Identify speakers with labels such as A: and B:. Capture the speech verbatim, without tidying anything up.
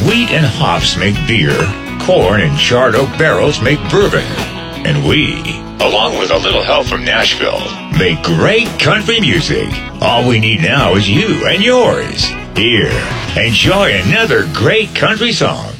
A: Wheat and hops make beer, corn and charred oak barrels make bourbon. And we, along with a little help from Nashville, make great country music. All we need now is you and yours. Here, enjoy another great country song.